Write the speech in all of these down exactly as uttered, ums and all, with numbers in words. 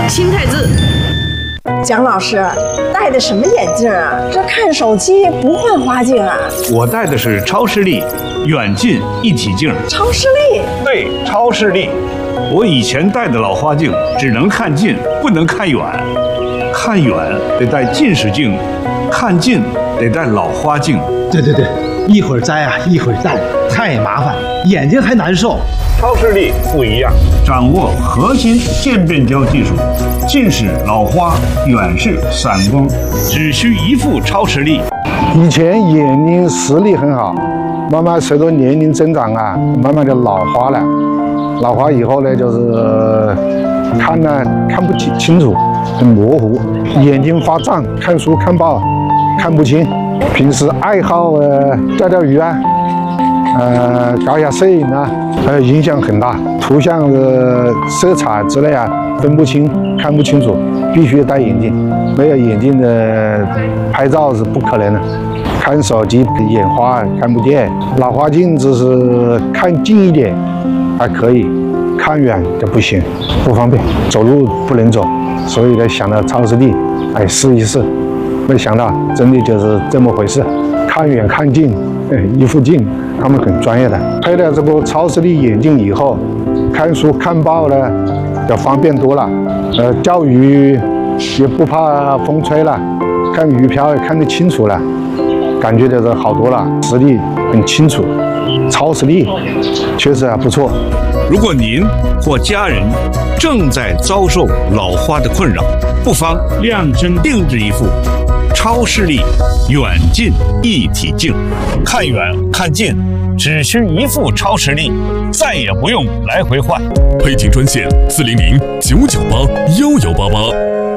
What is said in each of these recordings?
心态字。 蒋老师戴的什么眼镜啊？这看手机不换花镜啊？ 我戴的是超视力远近一体镜。 超视力？ 对，超视力。我以前戴的老花镜只能看近，不能看远。看远得戴近视镜，看近得戴老花镜。 对对对，一会儿摘啊，一会儿戴，太麻烦，眼睛还难受。 超视力不一样，掌握核心渐变焦技术，近视、老花、远视、散光，只需一副超视力。 以前眼睛视力很好，慢慢随着年龄增长啊，慢慢就老花了。老花以后呢，就是看呢看不清清楚，很模糊，眼睛发胀，看书看报看不清。平时爱好呃钓钓鱼啊。呃，搞一下摄影啊，呃，影响很大。图像的色彩之类啊，分不清，看不清楚，必须戴眼镜。没有眼镜的拍照是不可能的。看手机眼花看不见，老花镜只是看近一点还可以，看远就不行，不方便，走路不能走。所以呢，想到超视力，哎，试一试。没想到真的就是这么回事，看远看近，一副镜。他们很专业的，配了这个超视力眼镜以后，看书看报呢要方便多了。呃，钓鱼也不怕风吹了，看鱼漂也看得清楚了，感觉就是好多了，视力很清楚。超视力确实还不错。 如果您或家人正在遭受老花的困扰，不妨量身定制一副超视力远近一体镜，看远看近只需一副超视力，再也不用来回换。 配件专线四零零九九八幺幺八八。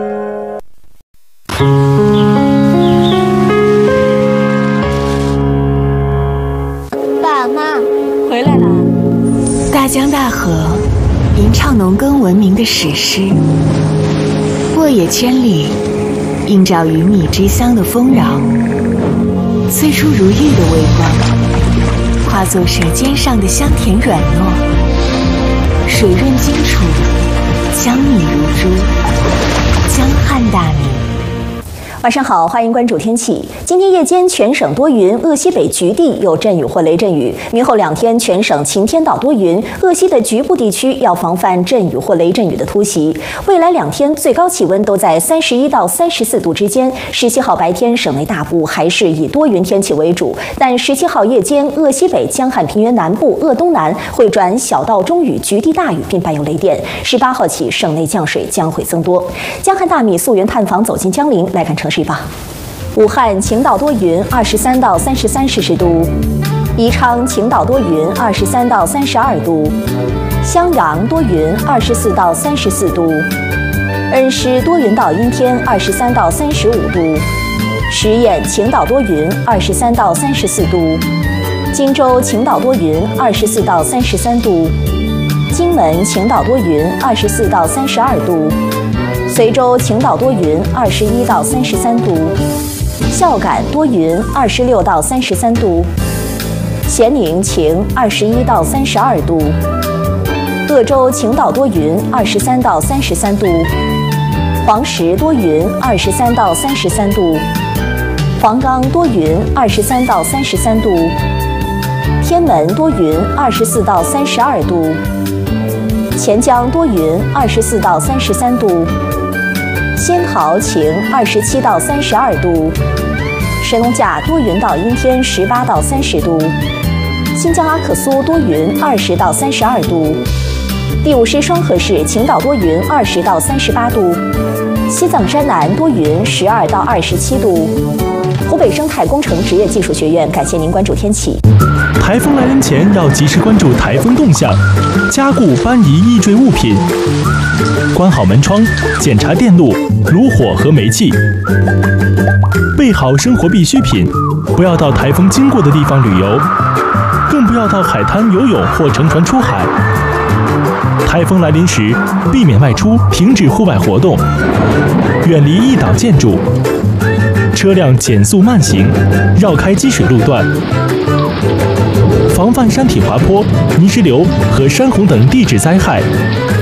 爸妈回来了。 大江大河，吟唱农耕文明的史诗；沃野千里，映照鱼米之乡的丰饶。催出如玉的微光，化作舌尖上的香甜软糯，水润清楚，江米如珠，江汉大米。 晚上好，欢迎关注天气。今天夜间全省多云，鄂西北局地有阵雨或雷阵雨。明后两天全省晴天到多云，鄂西的局部地区要防范阵雨或雷阵雨的突袭。未来两天最高气温都在三十一到三十四度之间。十七号白天省内大部还是以多云天气为主，但十七号夜间鄂西北、江汉平原南部、鄂东南会转小到中雨，局地大雨并伴有雷电。十八号起省内降水将会增多。江汉大米溯源探访走进江陵，来看城市吧。武汉晴到多云，二十三到三十三摄氏度；宜昌晴到多云，二十三到三十二度；襄阳多云，二十四到三十四度；恩施多云到阴天，二十三到三十五度；十堰晴到多云，二十三到三十四度；荆州晴到多云，二十四到三十三度；荆门晴到多云，二十四到三十二度；随州晴到多云，二十一到三十三度；孝感多云，二十六到三十三度；咸宁晴，二十一到三十二度；鄂州晴到多云，二十三到三十三度；黄石多云，二十三到三十三度；黄冈多云，二十三到三十三度；天门多云，二十四到三十二度；钱江多云，二十四到三十三度；仙桃晴，二十七到三十二度；神农架多云到阴天，十八到三十度；新疆阿克苏多云，二十到三十二度；第五师双河市晴到多云，二十到三十八度；西藏山南多云，十二到二十七度；湖北生态工程职业技术学院感谢您关注天气。 台风来临前要及时关注台风动向，加固搬移易坠物品，关好门窗，检查电路、炉火和煤气，备好生活必需品，不要到台风经过的地方旅游，更不要到海滩游泳或乘船出海。台风来临时，避免外出，停止户外活动，远离易倒建筑，车辆减速慢行，绕开积水路段，防范山体滑坡、泥石流和山洪等地质灾害。